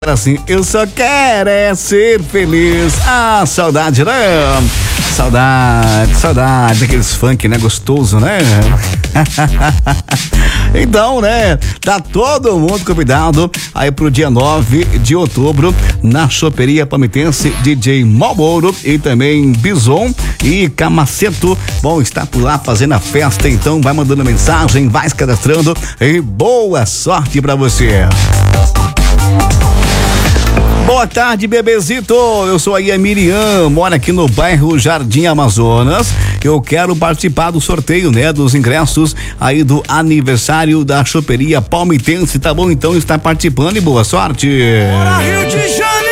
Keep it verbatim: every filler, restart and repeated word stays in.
Assim, eu só quero é ser feliz. Ah, saudade, né? Saudade, saudade daqueles funk, né? Gostoso, né? Então, né? Tá todo mundo convidado aí pro dia nove de outubro na Choperia Palmitense. D J Malboro e também Bison e Camaceto vão estar por lá fazendo a festa. Então, vai mandando mensagem, vai se cadastrando e boa sorte pra você. Boa tarde, bebezito. Eu sou aí a Miriam, moro aqui no bairro Jardim Amazonas. Eu quero participar do sorteio, né, dos ingressos aí do aniversário da Choperia Palmitense. Tá bom? Então está participando e boa sorte. Bora, Rio de Janeiro!